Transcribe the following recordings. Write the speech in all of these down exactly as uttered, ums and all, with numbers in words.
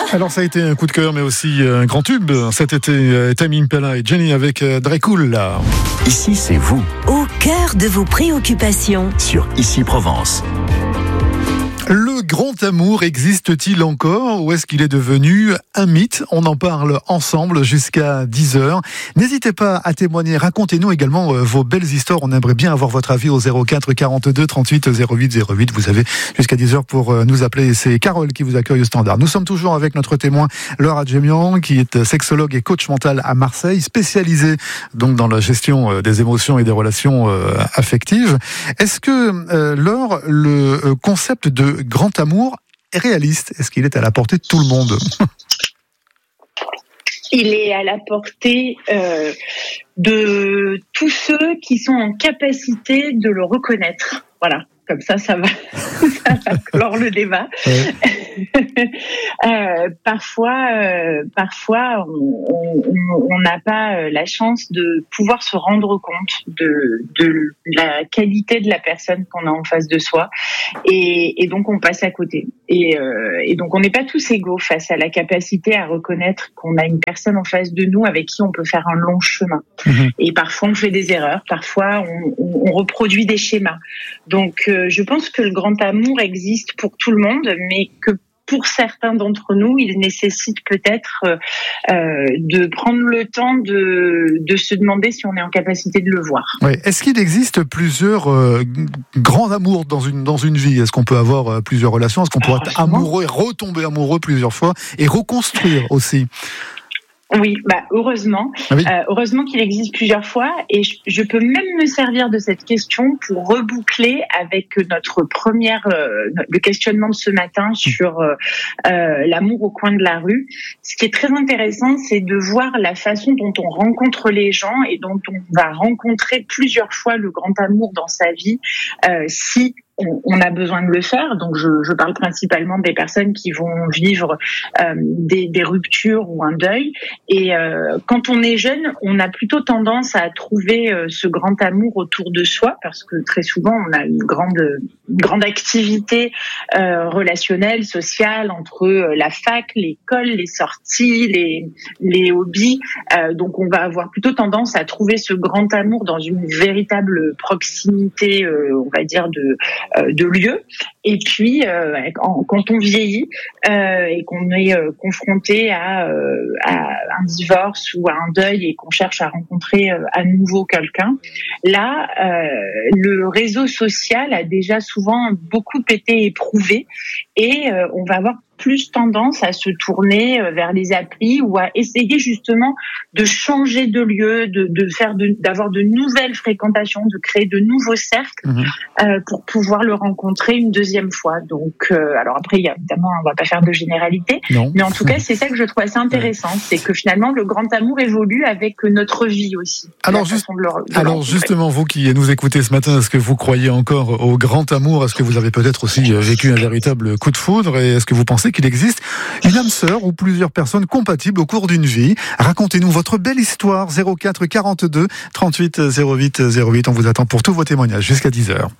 Alors ça a été un coup de cœur, mais aussi un grand tube cet été. Tame Impala et Jenny avec Dracul là. Ici c'est vous. Au cœur de vos préoccupations. Sur Ici Provence. Le grand amour existe-t-il encore ou est-ce qu'il est devenu un mythe ? On en parle ensemble jusqu'à dix heures. N'hésitez pas à témoigner. Racontez-nous également vos belles histoires. On aimerait bien avoir votre avis au zéro quatre quarante-deux trente-huit zéro huit zéro huit. Vous avez jusqu'à dix heures pour nous appeler. C'est Carole qui vous accueille au standard. Nous sommes toujours avec notre témoin Laure Adjemian, qui est sexologue et coach mental à Marseille, spécialisée donc dans la gestion des émotions et des relations affectives. Est-ce que, euh, Laure, le concept de grand amour est réaliste? Est-ce qu'il est à la portée de tout le monde? Il est à la portée euh, de tous ceux qui sont en capacité de le reconnaître. Voilà, comme ça, ça va, ça va clore le débat. Ouais. euh, parfois, euh, parfois, on n'a pas la chance de pouvoir se rendre compte de, de la qualité de la personne qu'on a en face de soi, et, et donc on passe à côté. Et, euh, et donc on n'est pas tous égaux face à la capacité à reconnaître qu'on a une personne en face de nous avec qui on peut faire un long chemin. Mmh. Et parfois on fait des erreurs, parfois on, on, on reproduit des schémas. Donc euh, je pense que le grand amour existe pour tout le monde, mais que pour certains d'entre nous, il nécessite peut-être euh, de prendre le temps de, de se demander si on est en capacité de le voir. Oui. Est-ce qu'il existe plusieurs euh, grands amours dans une, dans une vie ? Est-ce qu'on peut avoir euh, plusieurs relations ? Est-ce qu'on peut être amoureux et retomber amoureux plusieurs fois et reconstruire aussi ? Oui, bah heureusement, ah oui. euh, heureusement qu'il existe plusieurs fois, et je, je peux même me servir de cette question pour reboucler avec notre première, euh, le questionnement de ce matin sur euh, euh, l'amour au coin de la rue. Ce qui est très intéressant, c'est de voir la façon dont on rencontre les gens et dont on va rencontrer plusieurs fois le grand amour dans sa vie, euh, si on a besoin de le faire. Donc je, je parle principalement des personnes qui vont vivre euh, des, des ruptures ou un deuil. Et euh, quand on est jeune, on a plutôt tendance à trouver euh, ce grand amour autour de soi, parce que très souvent on a une grande, une grande activité euh, relationnelle, sociale, entre euh, la fac, l'école, les sorties, les, les hobbies. Euh, donc on va avoir plutôt tendance à trouver ce grand amour dans une véritable proximité, euh, on va dire, de de lieu. Et puis euh, quand on vieillit euh, et qu'on est euh, confronté à, euh, à un divorce ou à un deuil et qu'on cherche à rencontrer euh, à nouveau quelqu'un, là euh, le réseau social a déjà souvent beaucoup été éprouvé, et euh, on va avoir plus tendance à se tourner vers les applis ou à essayer justement de changer de lieu, de, de faire, de, d'avoir de nouvelles fréquentations, de créer de nouveaux cercles mmh. euh, pour pouvoir le rencontrer une deuxième fois. Donc, euh, alors après, il y a, évidemment, on va pas faire de généralité, non. mais en tout cas, c'est ça que je trouve assez intéressant, c'est que finalement, le grand amour évolue avec notre vie aussi. Alors, juste, de le, de alors justement, vous qui nous écoutez ce matin, est-ce que vous croyez encore au grand amour ? Est-ce que vous avez peut-être aussi vécu un véritable coup de foudre ? Et est-ce que vous pensez qu'il existe une âme sœur ou plusieurs personnes compatibles au cours d'une vie? Racontez-nous votre belle histoire. Zéro quatre quarante-deux trente-huit zéro huit zéro huit. On vous attend pour tous vos témoignages jusqu'à dix heures.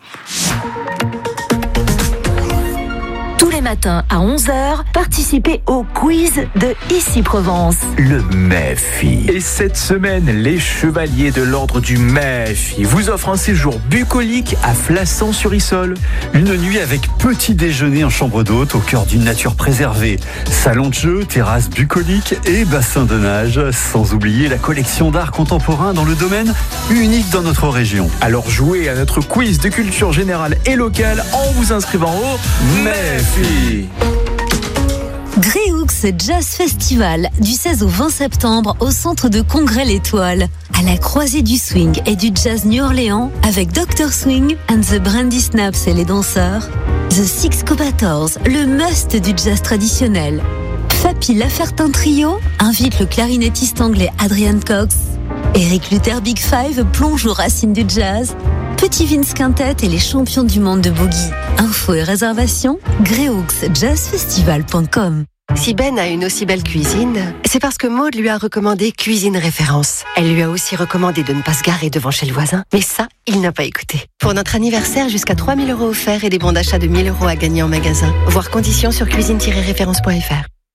Tous les matins à onze heures, participez au quiz de Ici Provence. Le M E F I. Et cette semaine, les chevaliers de l'ordre du M E F I vous offrent un séjour bucolique à Flassan-sur-Issole. Une nuit avec petit déjeuner en chambre d'hôte au cœur d'une nature préservée. Salon de jeu, terrasse bucolique et bassin de nage. Sans oublier la collection d'art contemporain dans le domaine unique dans notre région. Alors jouez à notre quiz de culture générale et locale en vous inscrivant au M E F I. Gréoux Jazz Festival du seize au vingt septembre au centre de congrès L'Étoile. À la croisée du swing et du jazz New Orleans avec docteur Swing and the Brandy Snaps et les danseurs. The Six Cobators, le must du jazz traditionnel. Fapi Lafertin Trio invite le clarinettiste anglais Adrian Cox. Eric Luther Big Five plonge aux racines du jazz. Petit Vince Quintet et les champions du monde de boogie. Infos et réservations, gréoux jazz festival point com. Si Ben a une aussi belle cuisine, c'est parce que Maud lui a recommandé Cuisine Référence. Elle lui a aussi recommandé de ne pas se garer devant chez le voisin. Mais ça, il n'a pas écouté. Pour notre anniversaire, jusqu'à trois mille euros offerts et des bons d'achat de mille euros à gagner en magasin. Voir conditions sur cuisine tiret référence point f r.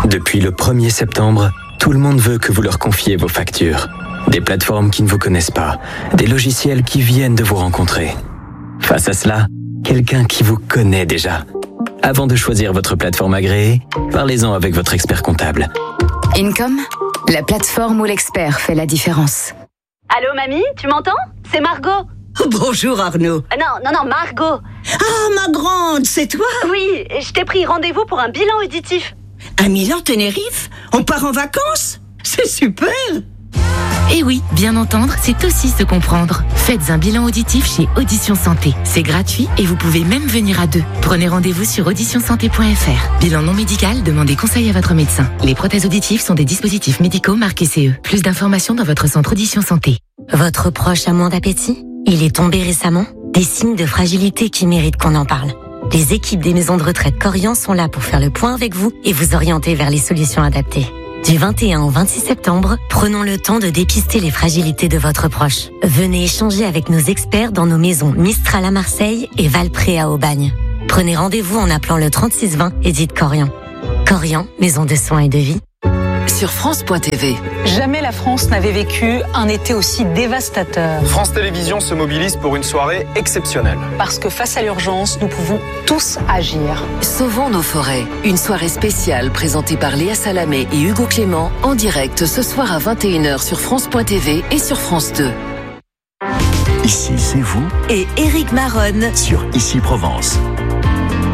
Depuis le premier septembre, tout le monde veut que vous leur confiez vos factures. Des plateformes qui ne vous connaissent pas, des logiciels qui viennent de vous rencontrer. Face à cela, quelqu'un qui vous connaît déjà. Avant de choisir votre plateforme agréée, parlez-en avec votre expert comptable. Income, la plateforme où l'expert fait la différence. Allô mamie, tu m'entends? C'est Margot. Bonjour Arnaud. Euh, non, non, non, Margot. Ah, ma grande, c'est toi? Oui, je t'ai pris rendez-vous pour un bilan auditif. Un Milan Tenerife? On part en vacances? C'est super! Eh oui, bien entendre, c'est aussi se comprendre. Faites un bilan auditif chez Audition Santé. C'est gratuit et vous pouvez même venir à deux. Prenez rendez-vous sur audition santé point f r. Bilan non médical, demandez conseil à votre médecin. Les prothèses auditives sont des dispositifs médicaux marqués C E. Plus d'informations dans votre centre Audition Santé. Votre proche a moins d'appétit? Il est tombé récemment? Des signes de fragilité qui méritent qu'on en parle. Les équipes des maisons de retraite Corian sont là pour faire le point avec vous et vous orienter vers les solutions adaptées. Du vingt et un au vingt-six septembre, prenons le temps de dépister les fragilités de votre proche. Venez échanger avec nos experts dans nos maisons Mistral à Marseille et Valpré à Aubagne. Prenez rendez-vous en appelant le trente-six vingt et dites Corian. Corian, maison de soins et de vie. Sur France point T V. Jamais la France n'avait vécu un été aussi dévastateur. France Télévisions se mobilise pour une soirée exceptionnelle. Parce que face à l'urgence, nous pouvons tous agir. Sauvons nos forêts. Une soirée spéciale présentée par Léa Salamé et Hugo Clément en direct ce soir à vingt et une heures sur France point T V et sur France deux. Ici, c'est vous. Et Éric Maronne sur Ici Provence.